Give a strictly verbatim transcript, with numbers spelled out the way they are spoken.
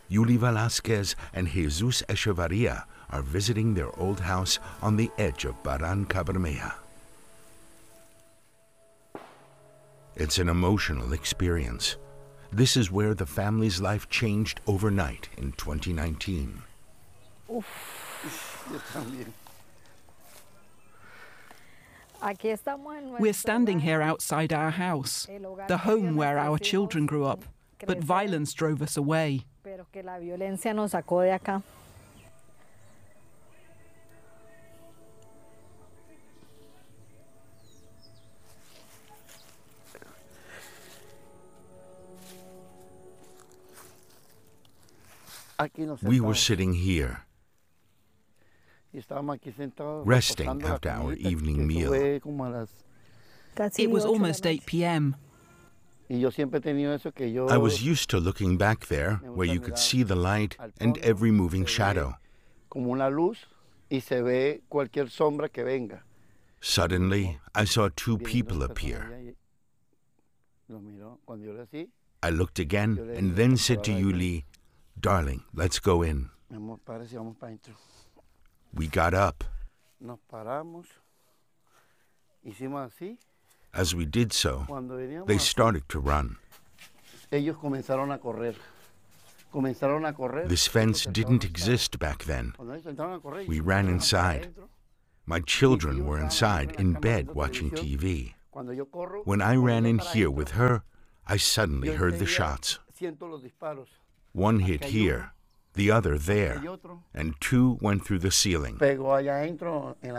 Yuli Velasquez and Jesus Echevarria are visiting their old house on the edge of Baran-Cabramaja. It's an emotional experience. This is where the family's life changed overnight in twenty nineteen. We're standing here outside our house, the home where our children grew up, but violence drove us away. We were sitting here, resting after our evening meal. It was almost eight p.m. I was used to looking back there, where you could see the light and every moving shadow. Suddenly, I saw two people appear. I looked again and then said to Yuli, "Darling, let's go in." We got up. As we did so, they started to run. This fence didn't exist back then. We ran inside. My children were inside in bed watching T V. When I ran in here with her, I suddenly heard the shots. One hit here, the other there, and two went through the ceiling.